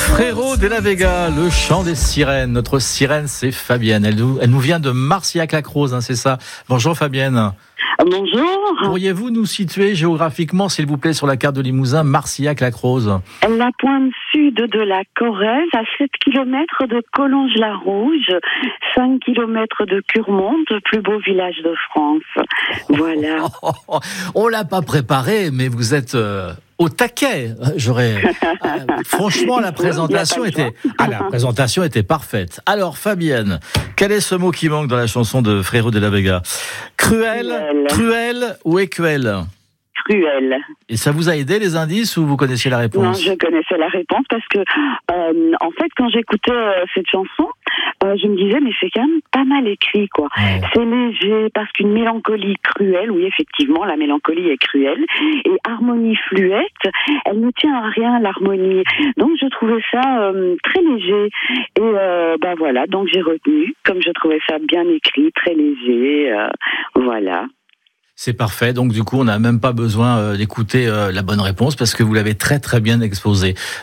Frérot de la Vega, le chant des sirènes. Notre sirène, c'est Fabienne. Elle nous vient de Marcillac-la-Croze, hein, c'est ça. Bonjour Fabienne. Bonjour. Pourriez-vous nous situer géographiquement, s'il vous plaît, sur la carte de Limousin, Marcillac-la-Croze? La pointe sud de la Corrèze, à 7 km de Collonges-la-Rouge, 5 km de Curmonde, le plus beau village de France. Voilà. On l'a pas préparé, mais vous êtes au taquet. Franchement, la présentation était parfaite. Alors, Fabienne, quel est ce mot qui manque dans la chanson de Frérot de la Vega? Cruel, truelle ou écuelle? Cruel. Et ça vous a aidé les indices ou vous connaissiez la réponse? Non, je connaissais la réponse parce que, en fait, quand j'écoutais cette chanson, je me disais, mais c'est quand même pas mal écrit, quoi. Ouais. C'est léger, parce qu'une mélancolie cruelle, oui, effectivement, la mélancolie est cruelle, et harmonie fluette, elle ne tient à rien, l'harmonie. Donc, je trouvais ça très léger. Et, voilà, donc j'ai retenu, comme je trouvais ça bien écrit, très léger, voilà. C'est parfait, donc du coup on n'a même pas besoin d'écouter la bonne réponse parce que vous l'avez très très bien exposée.